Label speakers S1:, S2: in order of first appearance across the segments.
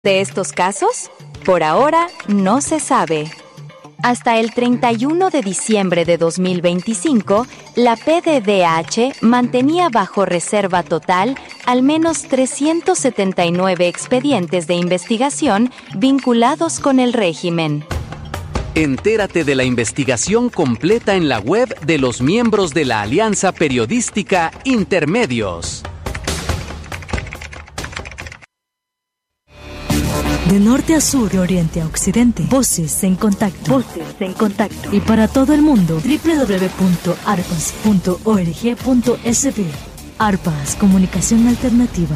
S1: de estos casos? Por ahora, no se sabe. Hasta el 31 de diciembre de 2025, la PDDH mantenía bajo reserva total al menos 379 expedientes de investigación vinculados con el régimen.
S2: Entérate de la investigación completa en la web de los miembros de la Alianza Periodística Intermedios.
S3: De norte a sur, de oriente a occidente, Voces en Contacto. Voces en Contacto. Y para todo el mundo, www.arpas.org.sb. Arpas, comunicación alternativa.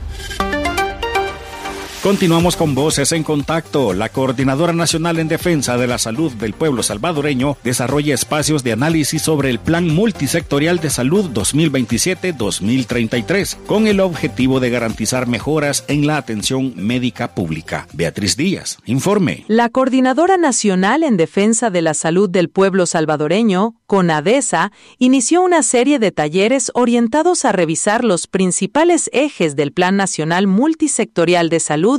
S4: Continuamos con Voces en Contacto. La Coordinadora Nacional en Defensa de la Salud del Pueblo Salvadoreño desarrolla espacios de análisis sobre el Plan Multisectorial de Salud 2027-2033, con el objetivo de garantizar mejoras en la atención médica pública. Beatriz Díaz, informe.
S5: La Coordinadora Nacional en Defensa de la Salud del Pueblo Salvadoreño, CONADESA, inició una serie de talleres orientados a revisar los principales ejes del Plan Nacional Multisectorial de Salud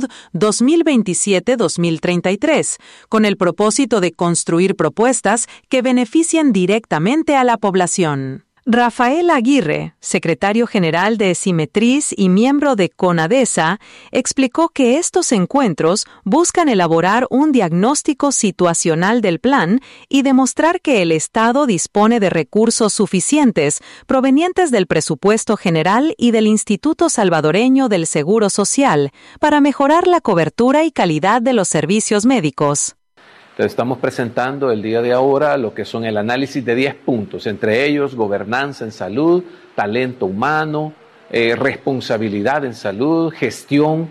S5: 2027-2033, con el propósito de construir propuestas que beneficien directamente a la población. Rafael Aguirre, secretario general de Simetriz y miembro de CONADESA, explicó que estos encuentros buscan elaborar un diagnóstico situacional del plan y demostrar que el Estado dispone de recursos suficientes provenientes del presupuesto general y del Instituto Salvadoreño del Seguro Social para mejorar la cobertura y calidad de los servicios médicos.
S6: Entonces, estamos presentando el día de ahora lo que son el análisis de 10 puntos, entre ellos gobernanza en salud, talento humano, responsabilidad en salud, gestión,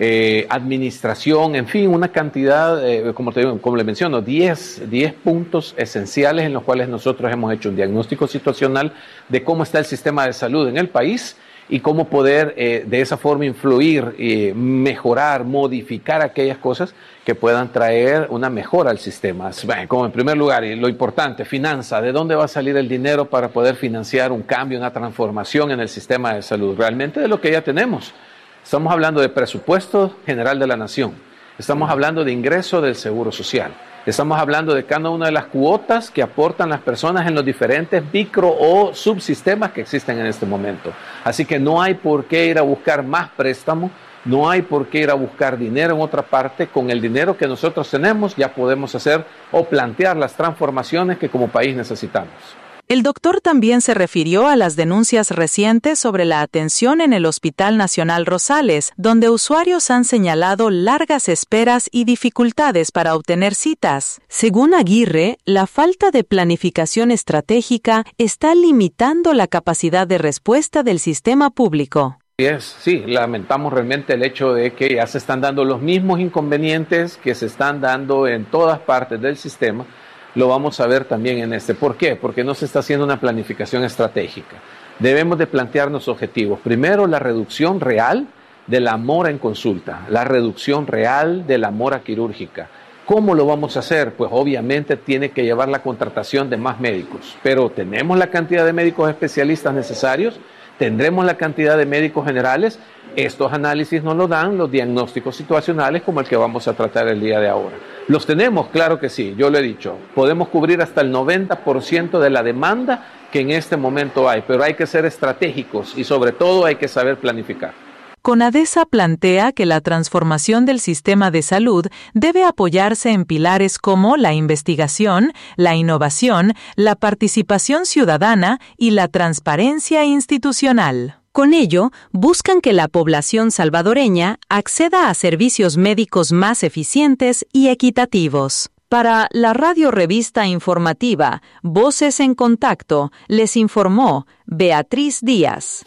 S6: administración, en fin, una cantidad, como le menciono, 10 puntos esenciales en los cuales nosotros hemos hecho un diagnóstico situacional de cómo está el sistema de salud en el país y cómo poder de esa forma influir, mejorar, modificar aquellas cosas que puedan traer una mejora al sistema. Como en primer lugar, y lo importante, finanza, ¿de dónde va a salir el dinero para poder financiar un cambio, una transformación en el sistema de salud? Realmente de lo que ya tenemos. Estamos hablando de presupuesto general de la nación, estamos hablando de ingreso del Seguro Social, estamos hablando de cada una de las cuotas que aportan las personas en los diferentes micro o subsistemas que existen en este momento. Así que no hay por qué ir a buscar más préstamo, no hay por qué ir a buscar dinero en otra parte. Con el dinero que nosotros tenemos ya podemos hacer o plantear las transformaciones que como país necesitamos.
S5: El doctor también se refirió a las denuncias recientes sobre la atención en el Hospital Nacional Rosales, donde usuarios han señalado largas esperas y dificultades para obtener citas. Según Aguirre, la falta de planificación estratégica está limitando la capacidad de respuesta del sistema público.
S6: Sí, lamentamos realmente el hecho de que ya se están dando los mismos inconvenientes que se están dando en todas partes del sistema. Lo vamos a ver también en este. ¿Por qué? Porque no se está haciendo una planificación estratégica. Debemos de plantearnos objetivos. Primero, la reducción real de la mora en consulta, la reducción real de la mora quirúrgica. ¿Cómo lo vamos a hacer? Pues obviamente tiene que llevar la contratación de más médicos, pero tenemos la cantidad de médicos especialistas necesarios, tendremos la cantidad de médicos generales. Estos análisis nos lo dan los diagnósticos situacionales como el que vamos a tratar el día de ahora. ¿Los tenemos? Claro que sí, yo lo he dicho. Podemos cubrir hasta el 90% de la demanda que en este momento hay, pero hay que ser estratégicos y sobre todo hay que saber planificar.
S5: CONADESA plantea que la transformación del sistema de salud debe apoyarse en pilares como la investigación, la innovación, la participación ciudadana y la transparencia institucional.
S1: Con ello, buscan que la población salvadoreña acceda a servicios médicos más eficientes y equitativos. Para la radio revista informativa Voces en Contacto, les informó Beatriz Díaz.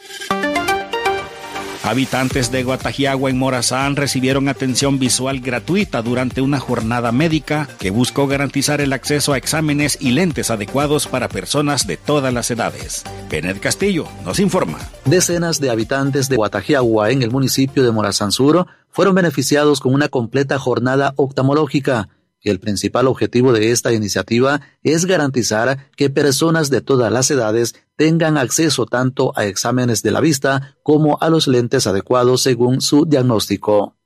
S4: Habitantes de Guatajiagua en Morazán recibieron atención visual gratuita durante una jornada médica que buscó garantizar el acceso a exámenes y lentes adecuados para personas de todas las edades. Benet Castillo nos informa.
S7: Decenas de habitantes de Guatajiagua en el municipio de Morazán Sur fueron beneficiados con una completa jornada oftalmológica. El principal objetivo de esta iniciativa es garantizar que personas de todas las edades tengan acceso tanto a exámenes de la vista como a los lentes adecuados según su diagnóstico.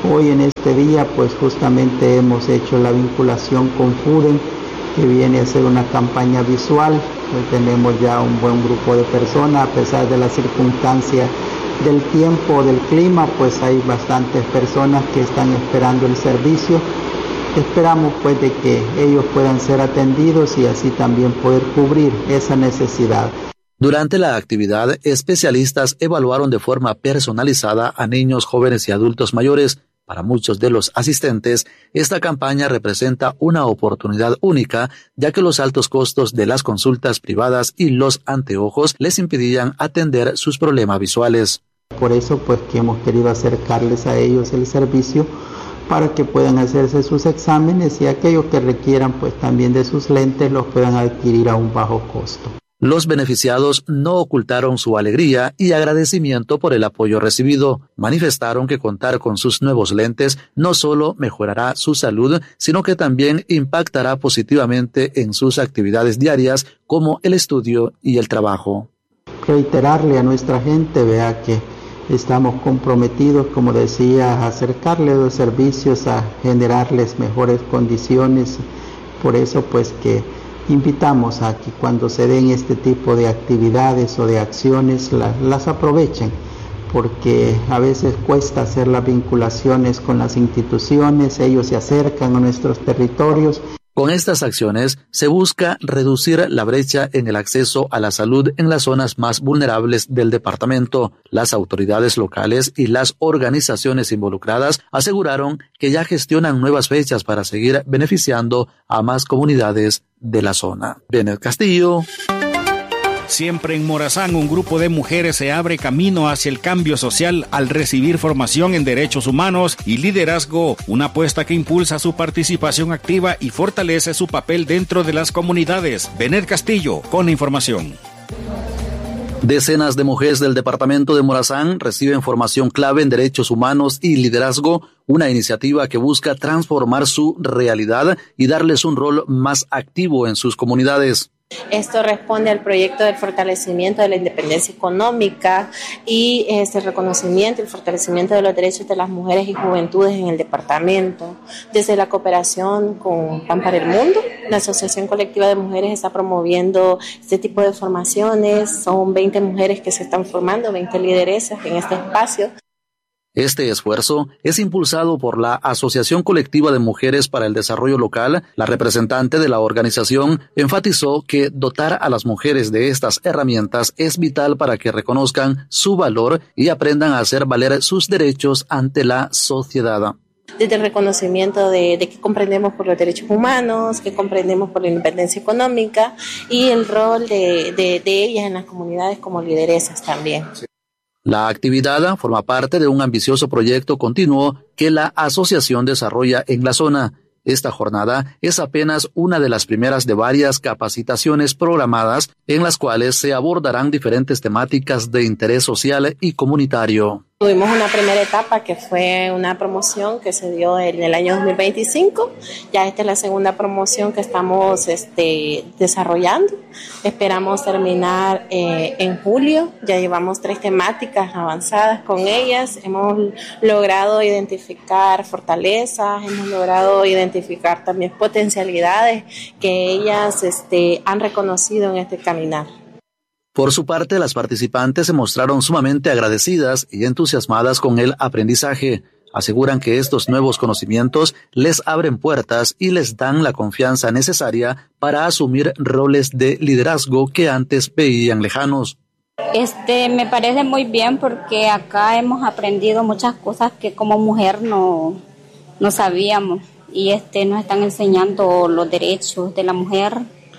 S8: Hoy en este día pues justamente hemos hecho la vinculación con FUDEN, que viene a ser una campaña visual. Hoy tenemos ya un buen grupo de personas, a pesar de la circunstancia del tiempo, del clima, pues hay bastantes personas que están esperando el servicio. Esperamos pues de que ellos puedan ser atendidos y así también poder cubrir esa necesidad.
S7: Durante la actividad, especialistas evaluaron de forma personalizada a niños, jóvenes y adultos mayores. Para muchos de los asistentes, esta campaña representa una oportunidad única, ya que los altos costos de las consultas privadas y los anteojos les impedían atender sus problemas visuales.
S8: Por eso, pues, que hemos querido acercarles a ellos el servicio para que puedan hacerse sus exámenes y aquellos que requieran, pues, también de sus lentes los puedan adquirir a un bajo costo.
S7: Los beneficiados no ocultaron su alegría y agradecimiento por el apoyo recibido. Manifestaron que contar con sus nuevos lentes no solo mejorará su salud, sino que también impactará positivamente en sus actividades diarias como el estudio y el trabajo.
S8: Reiterarle a nuestra gente, vea que estamos comprometidos, como decía, a acercarles los servicios, a generarles mejores condiciones. Por eso, pues, que invitamos a que cuando se den este tipo de actividades o de acciones las aprovechen, porque a veces cuesta hacer las vinculaciones con las instituciones, ellos se acercan a nuestros territorios.
S7: Con estas acciones se busca reducir la brecha en el acceso a la salud en las zonas más vulnerables del departamento. Las autoridades locales y las organizaciones involucradas aseguraron que ya gestionan nuevas fechas para seguir beneficiando a más comunidades de la zona. Benet Castillo.
S4: Siempre en Morazán, un grupo de mujeres se abre camino hacia el cambio social al recibir formación en derechos humanos y liderazgo, una apuesta que impulsa su participación activa y fortalece su papel dentro de las comunidades. Benet Castillo, con la información.
S7: Decenas de mujeres del departamento de Morazán reciben formación clave en derechos humanos y liderazgo, una iniciativa que busca transformar su realidad y darles un rol más activo en sus comunidades.
S9: Esto responde al proyecto del fortalecimiento de la independencia económica y el reconocimiento y el fortalecimiento de los derechos de las mujeres y juventudes en el departamento. Desde la cooperación con PAN para el Mundo, la Asociación Colectiva de Mujeres está promoviendo este tipo de formaciones. Son 20 mujeres que se están formando, 20 lideresas en este espacio.
S7: Este esfuerzo es impulsado por la Asociación Colectiva de Mujeres para el Desarrollo Local. La representante de la organización enfatizó que dotar a las mujeres de estas herramientas es vital para que reconozcan su valor y aprendan a hacer valer sus derechos ante la sociedad.
S9: Desde el reconocimiento de que comprendemos por los derechos humanos, que comprendemos por la independencia económica y el rol de ellas en las comunidades como lideresas también.
S7: La actividad forma parte de un ambicioso proyecto continuo que la asociación desarrolla en la zona. Esta jornada es apenas una de las primeras de varias capacitaciones programadas en las cuales se abordarán diferentes temáticas de interés social y comunitario.
S9: Tuvimos una primera etapa que fue una promoción que se dio en el año 2025. Ya esta es la segunda promoción que estamos desarrollando. Esperamos terminar en julio. Ya llevamos 3 temáticas avanzadas con ellas. Hemos logrado identificar fortalezas, hemos logrado identificar también potencialidades que ellas han reconocido en este caminar.
S7: Por su parte, las participantes se mostraron sumamente agradecidas y entusiasmadas con el aprendizaje. Aseguran que estos nuevos conocimientos les abren puertas y les dan la confianza necesaria para asumir roles de liderazgo que antes veían lejanos.
S10: Me parece muy bien porque acá hemos aprendido muchas cosas que como mujer no sabíamos y nos están enseñando los derechos de la mujer.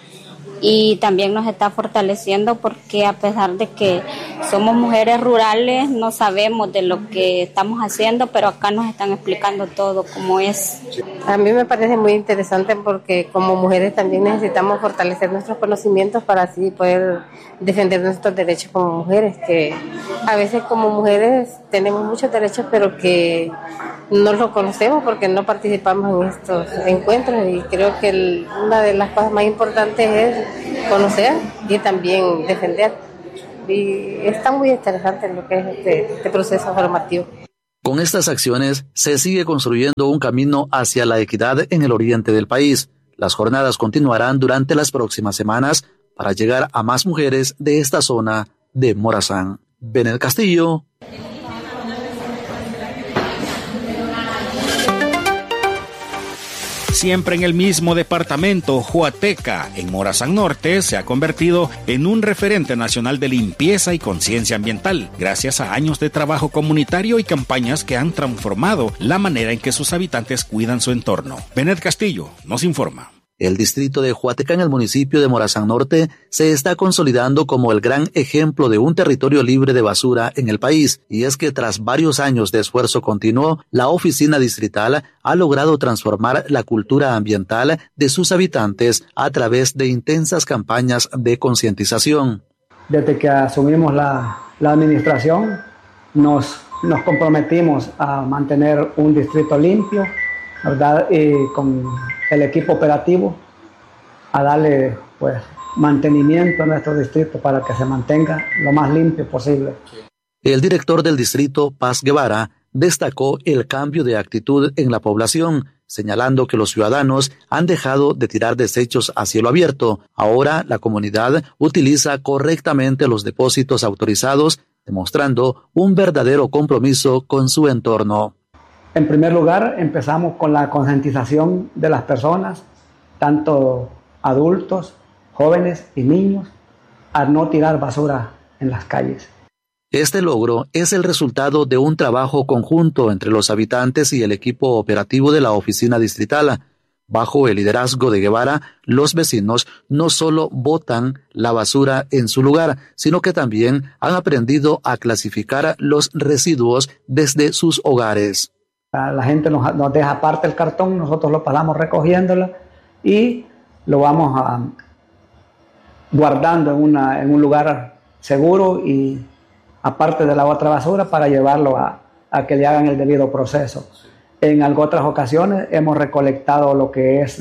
S10: Y también nos está fortaleciendo porque a pesar de que somos mujeres rurales, no sabemos de lo que estamos haciendo, pero acá nos están explicando todo cómo es.
S9: A mí me parece muy interesante porque como mujeres también necesitamos fortalecer nuestros conocimientos para así poder defender nuestros derechos como mujeres, que a veces como mujeres tenemos muchos derechos, pero que no los conocemos porque no participamos en estos encuentros, y creo que una de las cosas más importantes es conocer y también defender, y está muy interesante lo que es este proceso formativo.
S7: Con estas acciones se sigue construyendo un camino hacia la equidad en el oriente del país. Las jornadas continuarán durante las próximas semanas para llegar a más mujeres de esta zona de Morazán. Benet Castillo.
S4: Siempre en el mismo departamento, Huateca, en Morazán Norte, se ha convertido en un referente nacional de limpieza y conciencia ambiental, gracias a años de trabajo comunitario y campañas que han transformado la manera en que sus habitantes cuidan su entorno. Benet Castillo nos informa.
S7: El distrito de Huateca en el municipio de Morazán Norte se está consolidando como el gran ejemplo de un territorio libre de basura en el país, y es que tras varios años de esfuerzo continuo, la oficina distrital ha logrado transformar la cultura ambiental de sus habitantes a través de intensas campañas de concientización.
S11: Desde que asumimos la administración, nos comprometimos a mantener un distrito limpio, ¿verdad? Y con el equipo operativo a darle pues mantenimiento a nuestro distrito para que se mantenga lo más limpio posible.
S7: El director del distrito, Paz Guevara, destacó el cambio de actitud en la población, señalando que los ciudadanos han dejado de tirar desechos a cielo abierto. Ahora la comunidad utiliza correctamente los depósitos autorizados, demostrando un verdadero compromiso con su entorno.
S11: En primer lugar, empezamos con la concientización de las personas, tanto adultos, jóvenes y niños, a no tirar basura en las calles.
S7: Este logro es el resultado de un trabajo conjunto entre los habitantes y el equipo operativo de la oficina distrital. Bajo el liderazgo de Guevara, los vecinos no solo botan la basura en su lugar, sino que también han aprendido a clasificar los residuos desde sus hogares.
S11: La gente nos deja aparte el cartón, nosotros lo pasamos recogiéndolo y lo vamos guardando en un lugar seguro y aparte de la otra basura para llevarlo a que le hagan el debido proceso. En otras ocasiones hemos recolectado lo que es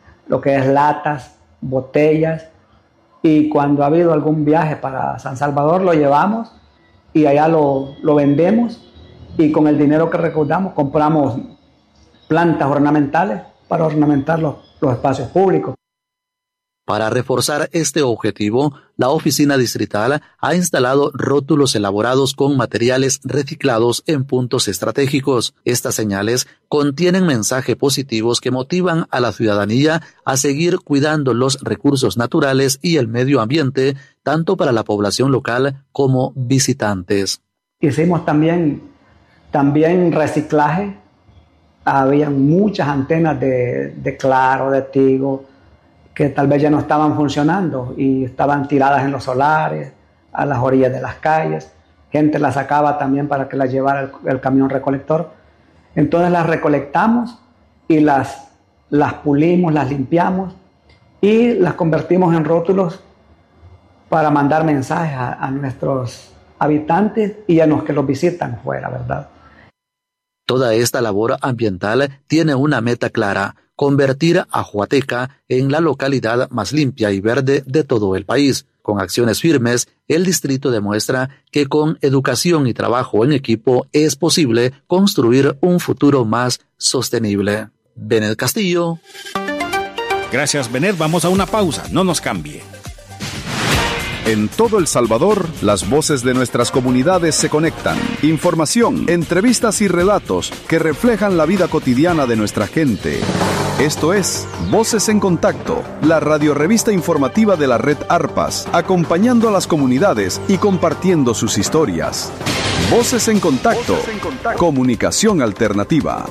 S11: latas, botellas, y cuando ha habido algún viaje para San Salvador lo llevamos y allá lo vendemos. Y con el dinero que recaudamos compramos plantas ornamentales para ornamentar los espacios públicos.
S7: Para reforzar este objetivo, la oficina distrital ha instalado rótulos elaborados con materiales reciclados en puntos estratégicos. Estas señales contienen mensajes positivos que motivan a la ciudadanía a seguir cuidando los recursos naturales y el medio ambiente, tanto para la población local como visitantes.
S11: Hicimos también reciclaje. Había muchas antenas de Claro, de Tigo, que tal vez ya no estaban funcionando y estaban tiradas en los solares, a las orillas de las calles. Gente las sacaba también para que las llevara el camión recolector. Entonces las recolectamos y las pulimos, las limpiamos y las convertimos en rótulos para mandar mensajes a nuestros habitantes y a los que los visitan fuera, ¿verdad?
S7: Toda esta labor ambiental tiene una meta clara: convertir a Huateca en la localidad más limpia y verde de todo el país. Con acciones firmes, el distrito demuestra que con educación y trabajo en equipo es posible construir un futuro más sostenible. Benet Castillo.
S4: Gracias, Benet. Vamos a una pausa. No nos cambie.
S12: En todo El Salvador, las voces de nuestras comunidades se conectan. Información, entrevistas y relatos que reflejan la vida cotidiana de nuestra gente. Esto es Voces en Contacto, la radiorrevista informativa de la red ARPAS, acompañando a las comunidades y compartiendo sus historias. Voces en Contacto, comunicación alternativa.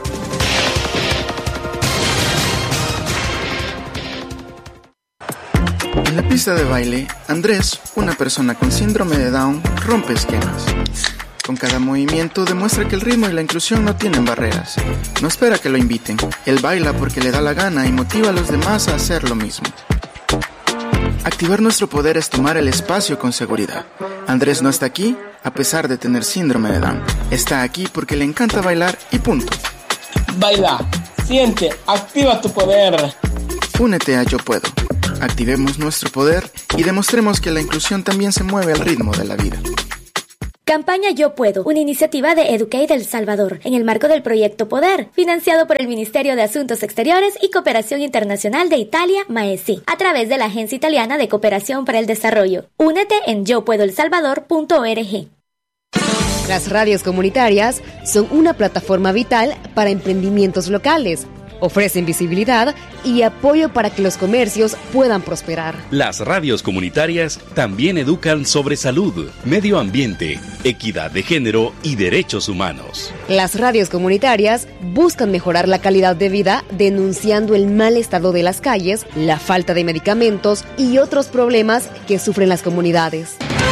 S13: En la pista de baile, Andrés, una persona con síndrome de Down, rompe esquemas. Con cada movimiento demuestra que el ritmo y la inclusión no tienen barreras. No espera que lo inviten. Él baila porque le da la gana y motiva a los demás a hacer lo mismo. Activar nuestro poder es tomar el espacio con seguridad. Andrés no está aquí a pesar de tener síndrome de Down. Está aquí porque le encanta bailar y punto.
S14: Baila, siente, activa tu poder.
S13: Únete a Yo Puedo. Activemos nuestro poder y demostremos que la inclusión también se mueve al ritmo de la vida.
S15: Campaña Yo Puedo, una iniciativa de Educate El Salvador, en el marco del proyecto Poder, financiado por el Ministerio de Asuntos Exteriores y Cooperación Internacional de Italia, MAESI, a través de la Agencia Italiana de Cooperación para el Desarrollo. Únete en yopuedoelsalvador.org.
S16: Las radios comunitarias son una plataforma vital para emprendimientos locales. Ofrecen visibilidad y apoyo para que los comercios puedan prosperar.
S17: Las radios comunitarias también educan sobre salud, medio ambiente, equidad de género y derechos humanos.
S16: Las radios comunitarias buscan mejorar la calidad de vida denunciando el mal estado de las calles, la falta de medicamentos y otros problemas que sufren las comunidades.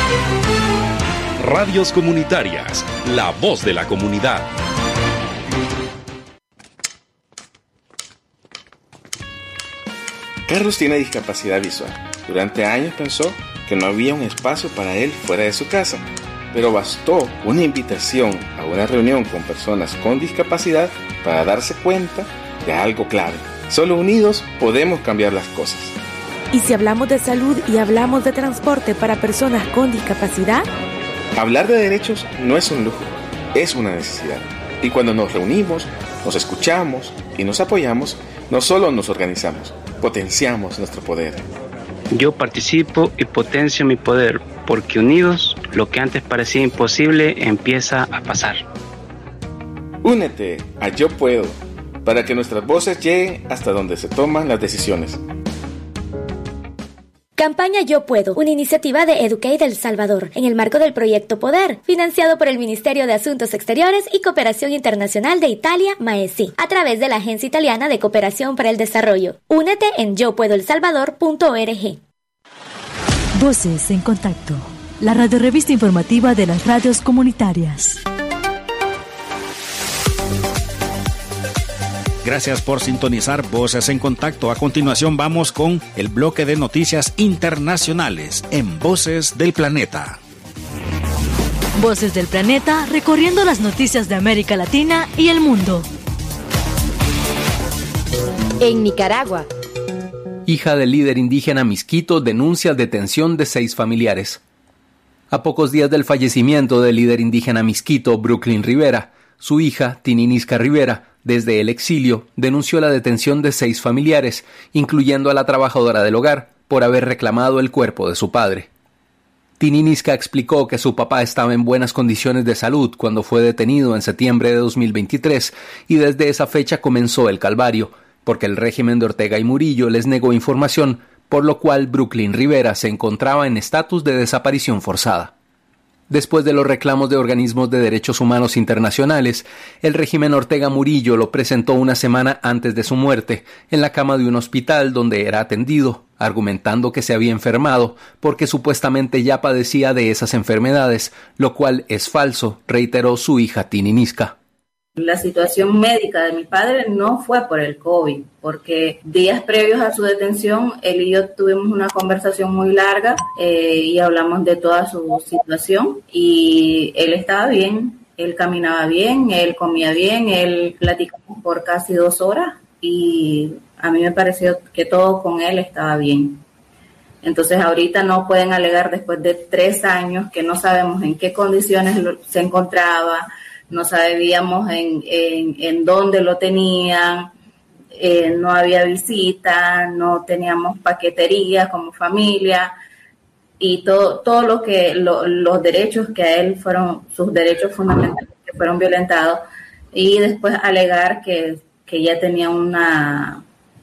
S17: Radios comunitarias, la voz de la comunidad.
S18: Carlos tiene discapacidad visual. Durante años pensó que no había un espacio para él fuera de su casa, pero bastó una invitación a una reunión con personas con discapacidad para darse cuenta de algo clave. Solo unidos podemos cambiar las cosas.
S19: ¿Y si hablamos de salud y hablamos de transporte para personas con discapacidad?
S18: Hablar de derechos no es un lujo, es una necesidad. Y cuando nos reunimos, nos escuchamos y nos apoyamos, no solo nos organizamos, potenciamos nuestro poder.
S20: Yo participo y potencio mi poder, porque unidos, lo que antes parecía imposible empieza a pasar.
S18: Únete a Yo Puedo, para que nuestras voces lleguen hasta donde se toman las decisiones.
S15: Campaña Yo Puedo, una iniciativa de Educate El Salvador, en el marco del proyecto Poder, financiado por el Ministerio de Asuntos Exteriores y Cooperación Internacional de Italia, MAESI, a través de la Agencia Italiana de Cooperación para el Desarrollo. Únete en yopuedoelsalvador.org.
S3: Voces en Contacto, la radiorevista informativa de las radios comunitarias.
S4: Gracias por sintonizar Voces en Contacto. A continuación vamos con el bloque de noticias internacionales en Voces del Planeta.
S3: Voces del Planeta recorriendo las noticias de América Latina y el mundo.
S16: En Nicaragua.
S2: Hija del líder indígena Misquito denuncia detención de 6 familiares. A pocos días del fallecimiento del líder indígena Misquito, Brooklyn Rivera, su hija, Tininisca Rivera, desde el exilio, denunció la detención de 6 familiares, incluyendo a la trabajadora del hogar, por haber reclamado el cuerpo de su padre. Tininisca explicó que su papá estaba en buenas condiciones de salud cuando fue detenido en septiembre de 2023 y desde esa fecha comenzó el calvario, porque el régimen de Ortega y Murillo les negó información, por lo cual Brooklyn Rivera se encontraba en estatus de desaparición forzada. Después de los reclamos de organismos de derechos humanos internacionales, el régimen Ortega Murillo lo presentó una semana antes de su muerte, en la cama de un hospital donde era atendido, argumentando que se había enfermado porque supuestamente ya padecía de esas enfermedades, lo cual es falso, reiteró su hija Tininisca.
S21: La situación médica de mi padre no fue por el COVID, porque días previos a su detención, él y yo tuvimos una conversación muy larga y hablamos de toda su situación y él estaba bien, él caminaba bien, él comía bien, él platicamos por casi 2 horas y a mí me pareció que todo con él estaba bien. Entonces ahorita no pueden alegar después de 3 años que no sabemos en qué condiciones se encontraba, no sabíamos en dónde lo tenían, no había visita, no teníamos paquetería como familia y todo lo que los derechos que a él fueron, sus derechos fundamentales que fueron violentados y después alegar que ya tenía una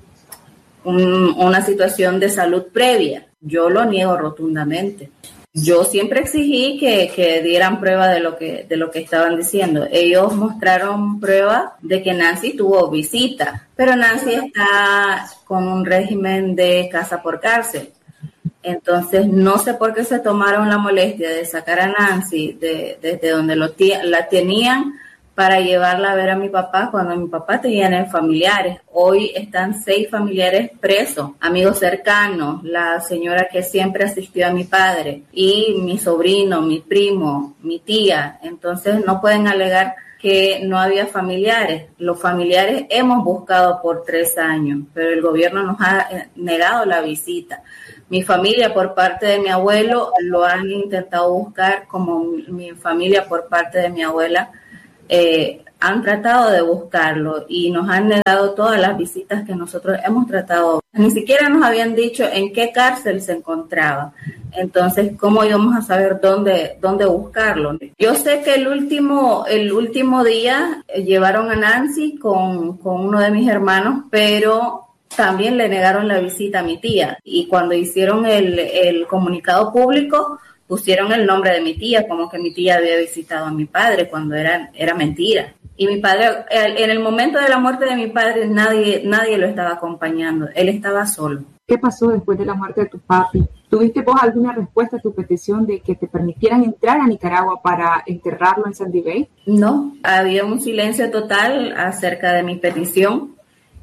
S21: situación de salud previa. Yo lo niego rotundamente. Yo siempre exigí que dieran prueba de lo que estaban diciendo. Ellos mostraron prueba de que Nancy tuvo visita, pero Nancy está con un régimen de casa por cárcel. Entonces, no sé por qué se tomaron la molestia de sacar a Nancy desde donde la tenían para llevarla a ver a mi papá cuando mi papá tenía familiares. Hoy están 6 familiares presos, amigos cercanos, la señora que siempre asistió a mi padre y mi sobrino, mi primo, mi tía. Entonces no pueden alegar que no había familiares. Los familiares hemos buscado por 3 años, pero el gobierno nos ha negado la visita. Mi familia por parte de mi abuelo lo han intentado buscar, como mi familia por parte de mi abuela han tratado de buscarlo y nos han negado todas las visitas que nosotros hemos tratado. Ni siquiera nos habían dicho en qué cárcel se encontraba. Entonces, ¿cómo íbamos a saber dónde buscarlo? Yo sé que el último día llevaron a Nancy con uno de mis hermanos, pero también le negaron la visita a mi tía. Y cuando hicieron el comunicado público, pusieron el nombre de mi tía, como que mi tía había visitado a mi padre, cuando era mentira. Y mi padre, en el momento de la muerte de mi padre, nadie lo estaba acompañando, él estaba solo.
S6: ¿Qué pasó después de la muerte de tu papi? ¿Tuviste vos alguna respuesta a tu petición de que te permitieran entrar a Nicaragua para enterrarlo en Sandy Bay?
S21: No, había un silencio total acerca de mi petición.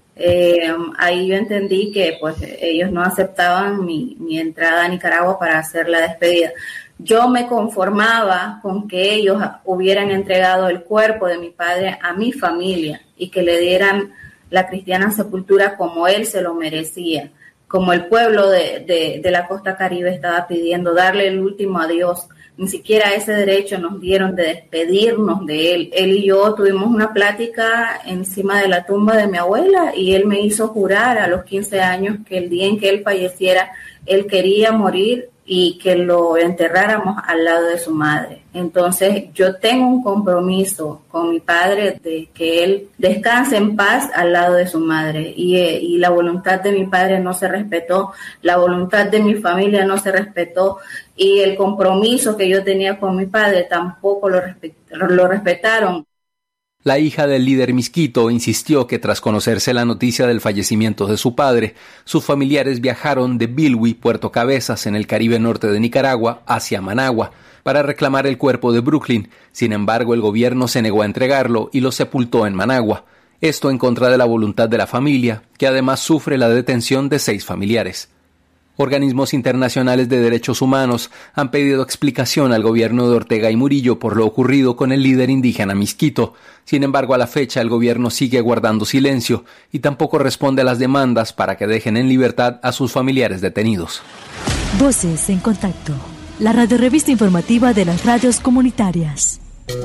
S21: Ahí yo entendí que pues ellos no aceptaban mi entrada a Nicaragua para hacer la despedida. Yo me conformaba con que ellos hubieran entregado el cuerpo de mi padre a mi familia y que le dieran la cristiana sepultura como él se lo merecía, como el pueblo de la costa caribe estaba pidiendo, darle el último adiós. Ni siquiera ese derecho nos dieron de despedirnos de él. Él y yo tuvimos una plática encima de la tumba de mi abuela y él me hizo jurar a los 15 años que el día en que él falleciera, él quería morir y que lo enterráramos al lado de su madre. Entonces yo tengo un compromiso con mi padre de que él descanse en paz al lado de su madre y la voluntad de mi padre no se respetó, la voluntad de mi familia no se respetó y el compromiso que yo tenía con mi padre tampoco lo respetaron.
S2: La hija del líder Miskito insistió que tras conocerse la noticia del fallecimiento de su padre, sus familiares viajaron de Bilwi, Puerto Cabezas, en el Caribe norte de Nicaragua, hacia Managua, para reclamar el cuerpo de Brooklyn. Sin embargo, el gobierno se negó a entregarlo y lo sepultó en Managua. Esto en contra de la voluntad de la familia, que además sufre la detención de 6 familiares. Organismos internacionales de derechos humanos han pedido explicación al gobierno de Ortega y Murillo por lo ocurrido con el líder indígena Miskito. Sin embargo, a la fecha el gobierno sigue guardando silencio y tampoco responde a las demandas para que dejen en libertad a sus familiares detenidos.
S3: Voces en Contacto, la radiorrevista informativa de las radios comunitarias.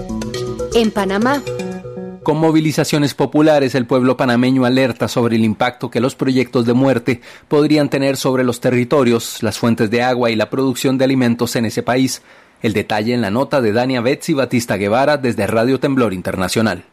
S16: En Panamá.
S2: Con movilizaciones populares, el pueblo panameño alerta sobre el impacto que los proyectos de muerte podrían tener sobre los territorios, las fuentes de agua y la producción de alimentos en ese país. El detalle en la nota de Dania Betsy Batista Guevara desde Radio Temblor Internacional.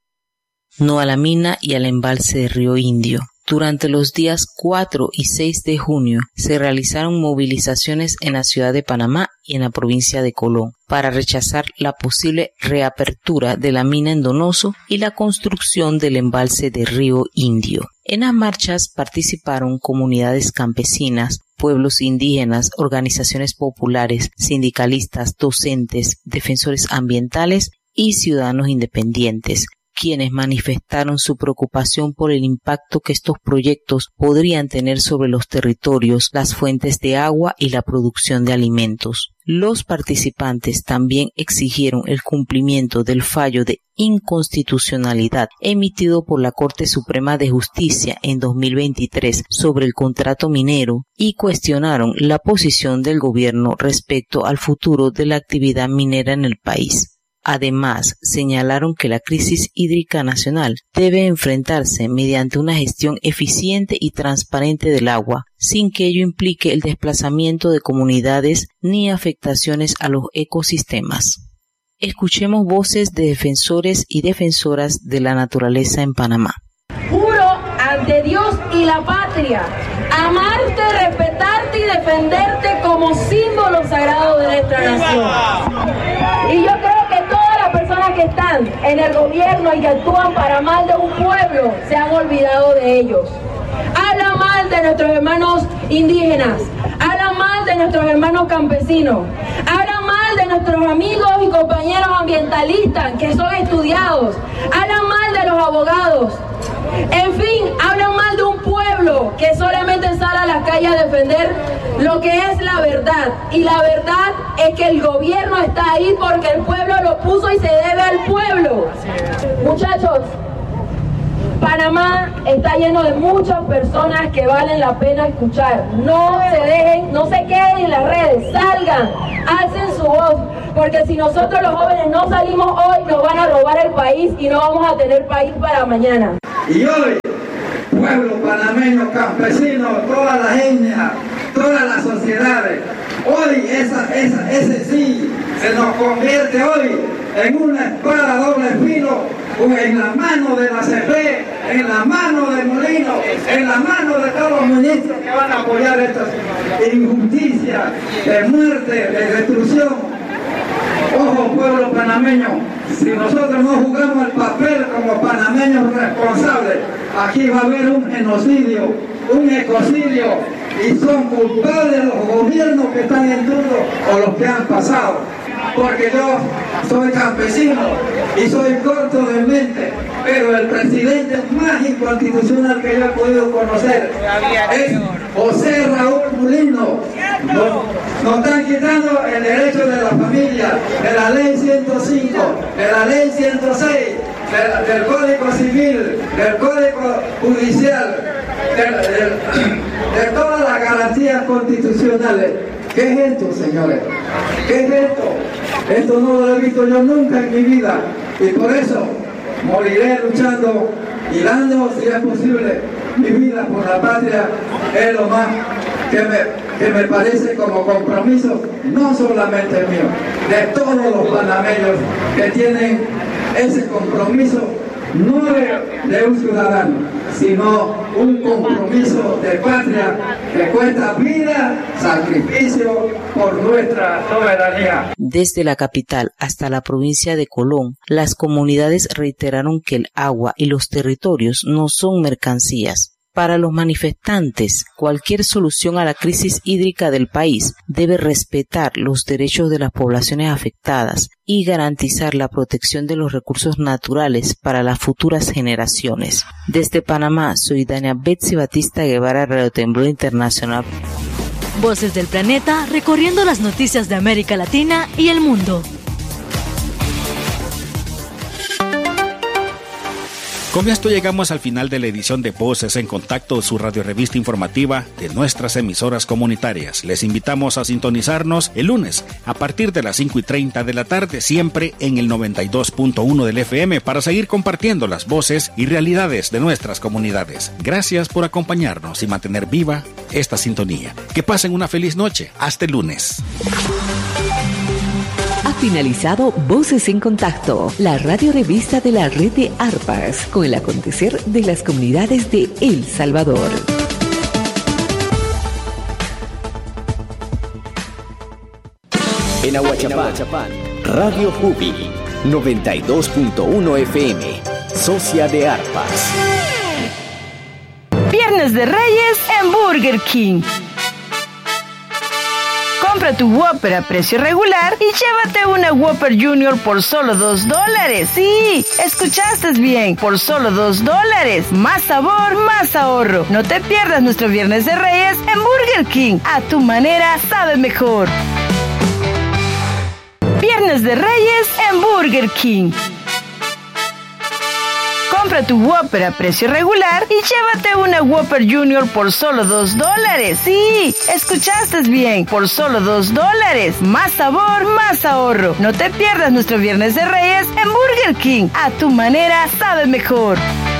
S22: No a la mina y al embalse de Río Indio. Durante los días 4 y 6 de junio se realizaron movilizaciones en la ciudad de Panamá y en la provincia de Colón para rechazar la posible reapertura de la mina en Donoso y la construcción del embalse de Río Indio. En las marchas participaron comunidades campesinas, pueblos indígenas, organizaciones populares, sindicalistas, docentes, defensores ambientales y ciudadanos independientes, quienes manifestaron su preocupación por el impacto que estos proyectos podrían tener sobre los territorios, las fuentes de agua y la producción de alimentos. Los participantes también exigieron el cumplimiento del fallo de inconstitucionalidad emitido por la Corte Suprema de Justicia en 2023 sobre el contrato minero y cuestionaron la posición del gobierno respecto al futuro de la actividad minera en el país. Además, señalaron que la crisis hídrica nacional debe enfrentarse mediante una gestión eficiente y transparente del agua, sin que ello implique el desplazamiento de comunidades ni afectaciones a los ecosistemas. Escuchemos voces de defensores y defensoras de la naturaleza en Panamá.
S23: Juro ante Dios y la patria amarte, respetarte y defenderte como símbolo sagrado de nuestra nación. Y yo creo que todas las personas que están en el gobierno y que actúan para mal de un pueblo se han olvidado de ellos. Habla mal de nuestros hermanos indígenas, habla mal de nuestros hermanos campesinos, habla mal de nuestros amigos y compañeros ambientalistas que son estudiados, habla mal de los abogados. En fin, hablan mal de un pueblo que solamente sale a la calle a defender lo que es la verdad. Y la verdad es que el gobierno está ahí porque el pueblo lo puso y se debe al pueblo. Muchachos, Panamá está lleno de muchas personas que valen la pena escuchar. No se dejen, no se queden en las redes, salgan, alcen su voz, porque si nosotros los jóvenes no salimos hoy, nos van a robar el país y no vamos a tener país para mañana.
S1: Y hoy, pueblo panameño, campesinos, toda la etnia, todas las sociedades, hoy ese sí se nos convierte hoy en una espada doble filo, en la mano de la CP, en la mano del Molino, en la mano de todos los ministros que van a apoyar estas injusticias de muerte, de destrucción. Ojo, pueblo panameño, si nosotros no jugamos el papel como panameños responsables, aquí va a haber un genocidio, un ecocidio, y son culpables los gobiernos que están en turno o los que han pasado. Porque yo soy campesino y soy corto de mente, pero el presidente más inconstitucional que yo he podido conocer es José Raúl Mulino. Nos están quitando el derecho de la familia, de la ley 105, de la ley 106, del Código Civil, del Código Judicial, de todas las garantías constitucionales. ¿Qué es esto, señores? ¿Qué es esto? Esto no lo he visto yo nunca en mi vida, y por eso moriré luchando y dando, si es posible, mi vida por la patria. Es lo más que me parece como compromiso, no solamente mío, de todos los panameños que tienen ese compromiso, no de un ciudadano, sino un compromiso de patria que cuesta vida, sacrificio por nuestra soberanía.
S22: Desde la capital hasta la provincia de Colón, las comunidades reiteraron que el agua y los territorios no son mercancías. Para los manifestantes, cualquier solución a la crisis hídrica del país debe respetar los derechos de las poblaciones afectadas y garantizar la protección de los recursos naturales para las futuras generaciones. Desde Panamá, soy Dania Betsy Batista Guevara, Radio Temblor Internacional.
S3: Voces del planeta recorriendo las noticias de América Latina y el mundo.
S4: Con esto llegamos al final de la edición de Voces en Contacto, su radiorevista informativa de nuestras emisoras comunitarias. Les invitamos a sintonizarnos el lunes a partir de las 5:30 de la tarde, siempre en el 92.1 del FM, para seguir compartiendo las voces y realidades de nuestras comunidades. Gracias por acompañarnos y mantener viva esta sintonía. Que pasen una feliz noche. Hasta el lunes.
S5: Ha finalizado Voces en Contacto, la radiorevista de la red de ARPAS, con el acontecer de las comunidades de El Salvador.
S8: En Ahuachapán, Radio Jubi, 92.1 FM, socia de ARPAS.
S24: Viernes de Reyes en Burger King. Compra tu Whopper a precio regular y llévate una Whopper Junior por solo $2. Sí, escuchaste bien, por solo $2. Más sabor, más ahorro. No te pierdas nuestro Viernes de Reyes en Burger King. A tu manera sabe mejor. Viernes de Reyes en Burger King. Compra tu Whopper a precio regular y llévate una Whopper Junior por solo $2. Sí, escuchaste bien, por solo $2. Más sabor, más ahorro. No te pierdas nuestro Viernes de Reyes en Burger King. A tu manera sabe mejor.